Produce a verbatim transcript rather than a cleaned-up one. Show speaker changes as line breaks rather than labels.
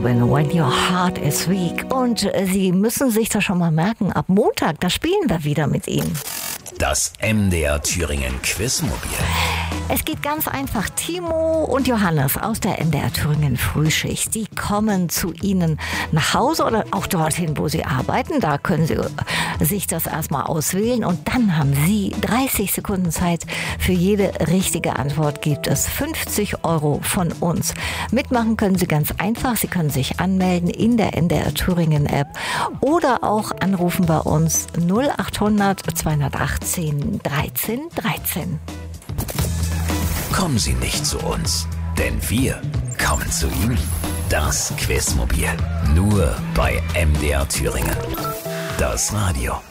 Robin, When Your Heart is Weak. Und äh, Sie müssen sich das schon mal merken, ab Montag, da spielen wir wieder mit Ihnen.
Das M D R Thüringen Quizmobil.
Es geht ganz einfach. Timo und Johannes aus der M D R Thüringen Frühschicht, die kommen zu Ihnen nach Hause oder auch dorthin, wo Sie arbeiten. Da können Sie sich das erstmal auswählen und dann haben Sie dreißig Sekunden Zeit. Für jede richtige Antwort gibt es fünfzig Euro von uns. Mitmachen können Sie ganz einfach. Sie können sich anmelden in der M D R Thüringen App oder auch anrufen bei uns null achthundert zweihundertachtzehn dreizehn dreizehn.
Kommen Sie nicht zu uns, denn wir kommen zu Ihnen. Das Quizmobil, nur bei M D R Thüringen. Das Radio.